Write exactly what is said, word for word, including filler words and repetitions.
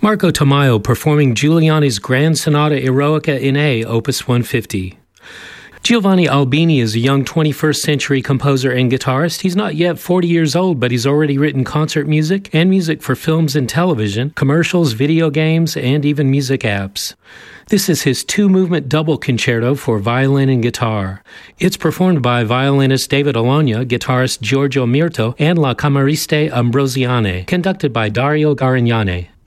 Marco Tamayo performing Giuliani's Grand Sonata Eroica in A, Opus one fifty. Giovanni Albini is a young twenty-first century composer and guitarist. He's not yet forty years old, but he's already written concert music and music for films and television, commercials, video games, and even music apps. This is his two-movement double concerto for violin and guitar. It's performed by violinist David Alogna, guitarist Giorgio Mirto, and La Cameriste Ambrosiane, conducted by Dario Garignane.